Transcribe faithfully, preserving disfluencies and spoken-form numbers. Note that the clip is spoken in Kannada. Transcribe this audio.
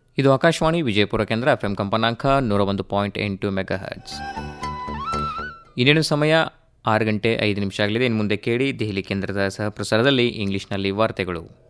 ಇದು ಆಕಾಶವಾಣಿ ವಿಜಯಪುರ ಕೇಂದ್ರ ಎಫ್ ಎಂ ಕಂಪನಾಂಕ ನೂರ ಒಂದು ಪಾಯಿಂಟ್ ಎಂಟು ಮೆಗಾ ಹರ್ಟ್ಸ್. ಇನ್ನೇನು ಸಮಯ ಆರು ಗಂಟೆ ಐದು ನಿಮಿಷ ಆಗಲಿದೆ. ಇನ್ನು ಮುಂದೆ ಕೇಳಿ ದೆಹಲಿ ಕೇಂದ್ರದ ಸಹ ಪ್ರಸಾರದಲ್ಲಿ ಇಂಗ್ಲಿಷ್ನಲ್ಲಿ ವಾರ್ತೆಗಳು.